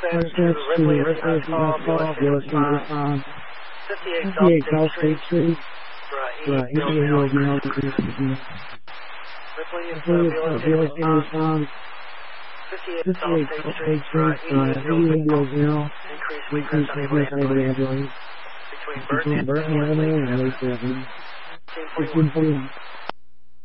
dispatch to Ripley Call, Bueller City respond. 58 South State Street. Right, Eastern Hills, Maryland. Ripley is Bueller City respond. 58 South State Street. Right, 88 Hills, increase request on every ambulance. Between Burton and Avenue and Highway 7. 1541.